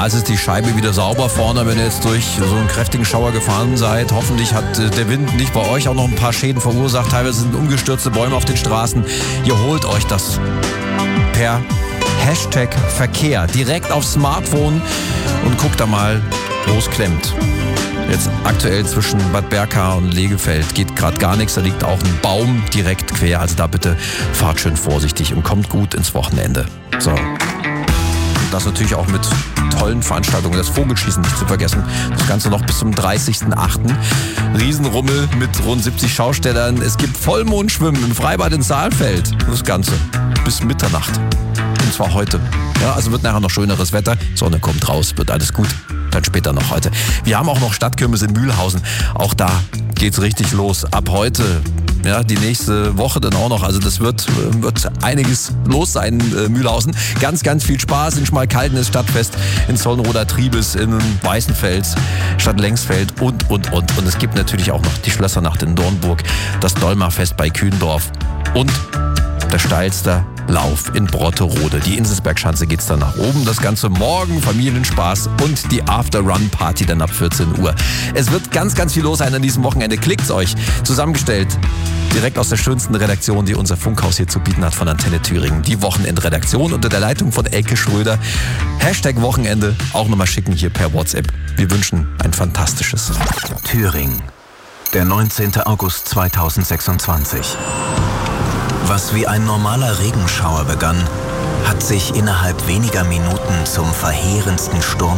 Straße ist die Scheibe wieder sauber vorne, wenn ihr jetzt durch so einen kräftigen Schauer gefahren seid. Hoffentlich hat der Wind nicht bei euch auch noch ein paar Schäden verursacht. Teilweise sind umgestürzte Bäume auf den Straßen. Ihr holt euch das per Hashtag Verkehr direkt aufs Smartphone und guckt da mal, wo es klemmt. Jetzt aktuell zwischen Bad Berka und Lehgefeld geht gerade gar nichts. Da liegt auch ein Baum direkt quer. Also da bitte fahrt schön vorsichtig und kommt gut ins Wochenende. So. Und das natürlich auch mit tollen Veranstaltungen. Das Vogelschießen nicht zu vergessen. Das Ganze noch bis zum 30.08. Riesenrummel mit rund 70 Schaustellern. Es gibt Vollmondschwimmen im Freibad in Saalfeld. Das Ganze bis Mitternacht. Und zwar heute. Ja, also wird nachher noch schöneres Wetter. Sonne kommt raus, wird alles gut. Dann später noch heute. Wir haben auch noch Stadtkirmes in Mühlhausen. Auch da geht's richtig los. Ab heute, ja, die nächste Woche dann auch noch. Also das wird einiges los sein in Mühlhausen. Ganz, ganz viel Spaß in Schmalkalden, Stadtfest, in Sollenroder Triebes, in Weißenfels, Stadt Lengsfeld und. Und es gibt natürlich auch noch die Schlössernacht in Dornburg, das Dolmarfest bei Kühndorf und der steilste Lauf in Brotterode. Die Inselsbergschanze geht's dann nach oben. Das Ganze morgen, Familienspaß und die After-Run-Party dann ab 14 Uhr. Es wird ganz, ganz viel los sein an diesem Wochenende. Klickt's euch. Zusammengestellt direkt aus der schönsten Redaktion, die unser Funkhaus hier zu bieten hat, von Antenne Thüringen. Die Wochenendredaktion unter der Leitung von Elke Schröder. Hashtag Wochenende auch nochmal schicken hier per WhatsApp. Wir wünschen ein fantastisches. Thüringen, der 19. August 2026. Was wie ein normaler Regenschauer begann, hat sich innerhalb weniger Minuten zum verheerendsten Sturm